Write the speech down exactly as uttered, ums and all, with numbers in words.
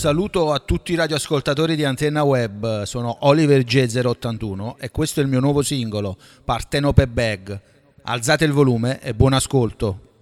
saluto a tutti i radioascoltatori di Antenna Web, sono Oliver J zero ottantuno e questo è il mio nuovo singolo, Partenope Bag. Alzate il volume e buon ascolto.